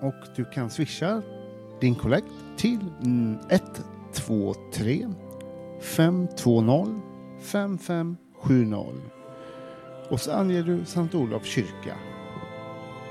och du kan swisha din kollekt till 123 520 5570. Och så anger du Sankt Olof kyrka.